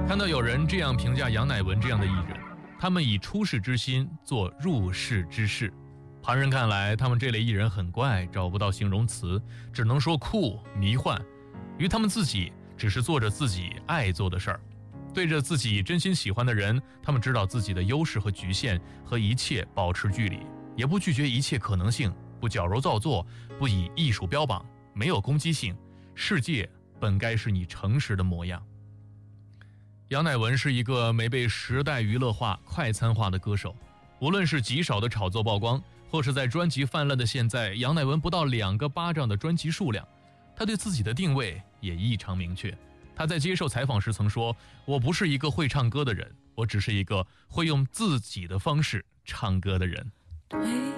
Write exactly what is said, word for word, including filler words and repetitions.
看到有人这样评价杨乃文这样的艺人，他们以出世之心做入世之事。旁人看来，他们这类艺人很怪，找不到形容词，只能说酷、迷幻。于他们自己，只是做着自己爱做的事儿。对着自己真心喜欢的人，他们知道自己的优势和局限，和一切保持距离，也不拒绝一切可能性，不矫揉造作，不以艺术标榜，没有攻击性。世界本该是你诚实的模样。杨乃文是一个没被时代娱乐化、快餐化的歌手，无论是极少的炒作曝光，或是在专辑泛滥的现在，杨乃文不到两个巴掌的专辑数量，他对自己的定位也异常明确。他在接受采访时曾说：“我不是一个会唱歌的人，我只是一个会用自己的方式唱歌的人。”